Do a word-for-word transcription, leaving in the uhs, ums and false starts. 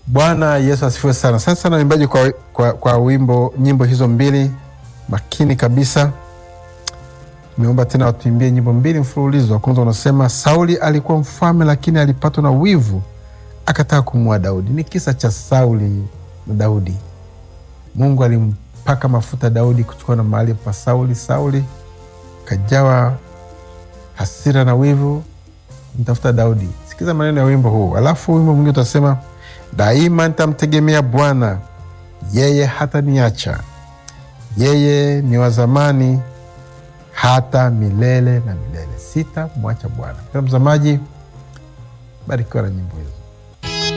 Bwana Yesu asifiwe sana. Sasa naimbaje kwa, kwa, kwa wimbo nyimbo hizo mbili makini kabisa. Nimeomba tena watuimbie nyimbo mbili mfululizo. Kwanza unasema Sauli alikuwa mfalme lakini alipatwa na wivu akataka kumuua Daudi. Ni kisa cha Sauli na Daudi. Mungu alimpaka mafuta Daudi kuchukua na mahali pa Sauli. Sauli kajawa hasira na wivu mtafuta Daudi. Sikiza maneno ya wimbo huu. Alafu wimbo mwingine utasema daima nitamtegemea Bwana, yeye hata niacha. Yeye ni wa zamani hata milele na milele. Sita mwacha Bwana. Kwa mtazamaji, barikiwa na nyimbo hizo.